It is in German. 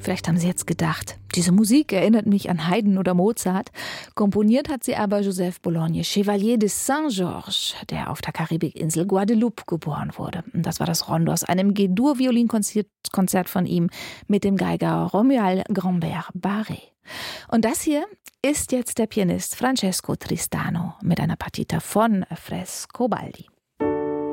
Vielleicht haben Sie jetzt gedacht, diese Musik erinnert mich an Haydn oder Mozart. Komponiert hat sie aber Joseph Bologne, Chevalier de Saint-Georges, der auf der Karibikinsel Guadeloupe geboren wurde. Und das war das Rondo aus einem G-Dur-Violinkonzert von ihm mit dem Geiger Romuald Grambert Barré. Und das hier ist jetzt der Pianist Francesco Tristano mit einer Partita von Frescobaldi.